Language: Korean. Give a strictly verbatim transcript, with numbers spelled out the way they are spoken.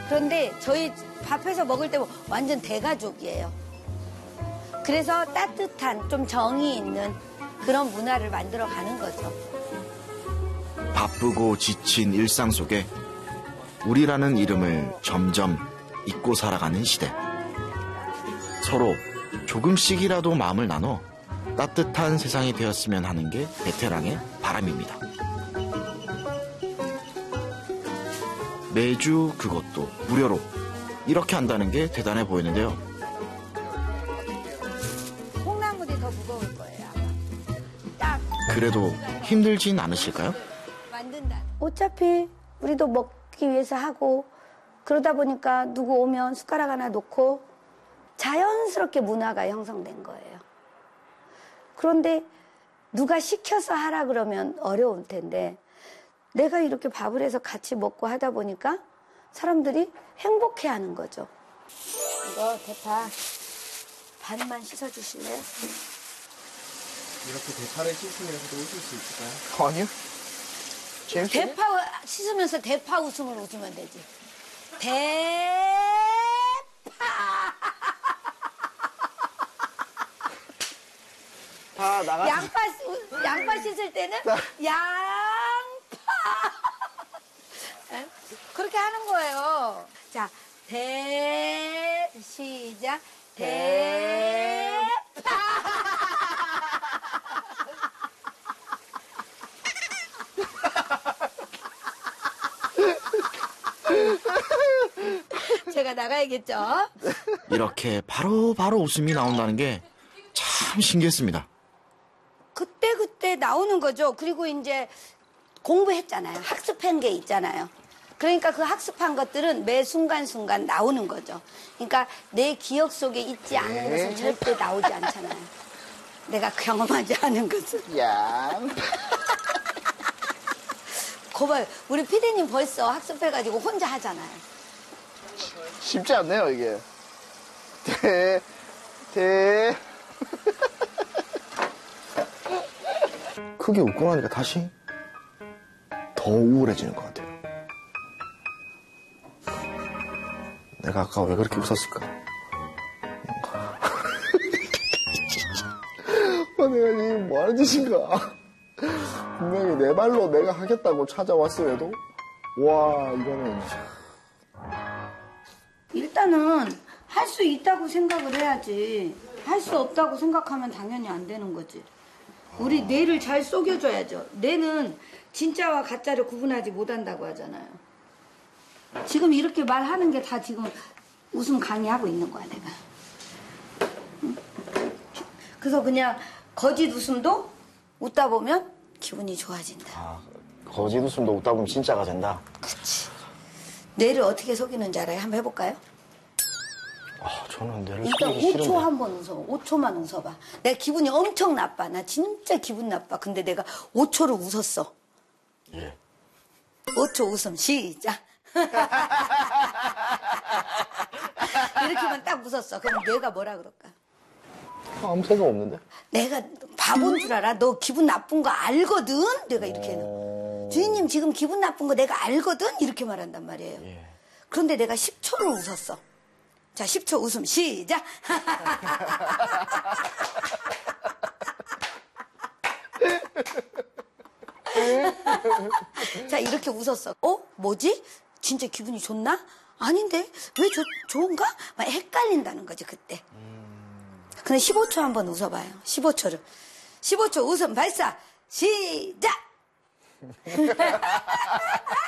그런데 저희 밥해서 먹을 때 완전 대가족이에요. 그래서 따뜻한 좀 정이 있는 그런 문화를 만들어 가는 거죠. 바쁘고 지친 일상 속에 우리라는 이름을 점점 잊고 살아가는 시대. 서로 조금씩이라도 마음을 나눠 따뜻한 세상이 되었으면 하는 게 베테랑의 바람입니다. 매주 그것도 무료로 이렇게 한다는 게 대단해 보이는데요. 콩나물이 더 무거울 거예요. 딱. 그래도 힘들진 않으실까요? 만든다. 어차피 우리도 먹기 위해서 하고 그러다 보니까 누구 오면 숟가락 하나 놓고 자연스럽게 문화가 형성된 거예요. 그런데 누가 시켜서 하라 그러면 어려울 텐데 내가 이렇게 밥을 해서 같이 먹고 하다 보니까 사람들이 행복해하는 거죠. 이거 대파 반만 씻어주실래요? 이렇게 대파를 씻으면서도 웃을 수 있을까요? 아니요. 재밌어요? 대파 씻으면서 대파 웃음을 웃으면 되지. 대파. 다 나가. 양파 씻- 양파 씻을 때는 양파. 에? 그렇게 하는 거예요. 자, 대 시작. 대파. 제가 나가야겠죠? 이렇게 바로바로 바로 웃음이 나온다는 게 참 신기했습니다. 그때그때 나오는 거죠. 그리고 이제 공부했잖아요. 학습한 게 있잖아요. 그러니까 그 학습한 것들은 매 순간순간 나오는 거죠. 그러니까 내 기억 속에 있지 않은 것은 절대 나오지 않잖아요. 내가 경험하지 않은 것은. 양. 거봐요. 우리 피디님 벌써 학습해가지고 혼자 하잖아요. 쉽지 않네요, 이게. 대, 대. 크게 웃고 나니까 다시 더 우울해지는 것 같아요. 내가 아까 왜 그렇게 웃었을까? 아, 내가 지금 뭐 하는 짓인가? 분명히 내 발로 내가 하겠다고 찾아왔음에도, 와, 이거는. 일단은 할 수 있다고 생각을 해야지. 할 수 없다고 생각하면 당연히 안 되는 거지. 우리 뇌를 잘 속여줘야죠. 뇌는 진짜와 가짜를 구분하지 못한다고 하잖아요. 지금 이렇게 말하는 게 다 지금 웃음 강의하고 있는 거야, 내가. 응? 그래서 그냥 거짓 웃음도 웃다 보면 기분이 좋아진다. 아, 거짓 웃음도 웃다 보면 진짜가 된다. 그치. 뇌를 어떻게 속이는지 알아요? 한번 해볼까요? 아, 저는 뇌를 일단 속이기 오 싫은데. 초 한 번 웃어. 오 초만 웃어봐. 내가 기분이 엄청 나빠. 나 진짜 기분 나빠. 근데 내가 오 초를 웃었어. 예. 오 초 웃음 시작. 이렇게만 딱 웃었어. 그럼 뇌가 뭐라 그럴까? 아무 생각 없는데? 내가 바본 줄 알아? 너 기분 나쁜 거 알거든? 내가 이렇게 해놓 어... 주인님 지금 기분 나쁜 거 내가 알거든? 이렇게 말한단 말이에요. 예. 그런데 내가 십 초를 웃었어. 자, 십 초 웃음 시작. 자, 이렇게 웃었어. 어? 뭐지? 진짜 기분이 좋나? 아닌데? 왜 좋, 좋은가? 막 헷갈린다는 거지, 그때. 근데 십오 초 한번 웃어봐요. 십오 초를. 십오 초 웃음 발사. 시작!